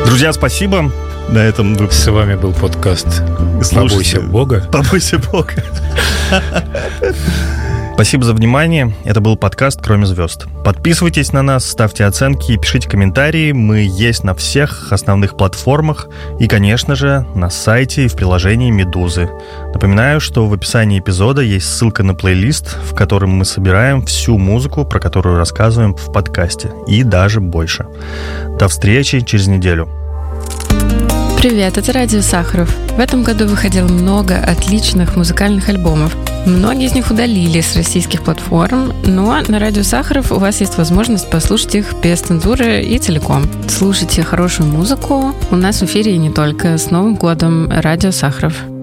Друзья, спасибо. На этом выпуске. С вами был подкаст «Побойся Бога». Побойся Бога. Спасибо за внимание. Это был подкаст «Кроме звезд». Подписывайтесь на нас, ставьте оценки и пишите комментарии. Мы есть на всех основных платформах и, конечно же, на сайте и в приложении «Медузы». Напоминаю, что в описании эпизода есть ссылка на плейлист, в котором мы собираем всю музыку, про которую рассказываем в подкасте, и даже больше. До встречи через неделю. Привет, это Радио Сахаров. В этом году выходило много отличных музыкальных альбомов. Многие из них удалили с российских платформ, но на Радио Сахаров у вас есть возможность послушать их без цензуры и целиком. Слушайте хорошую музыку. У нас в эфире и не только. С Новым годом, Радио Сахаров.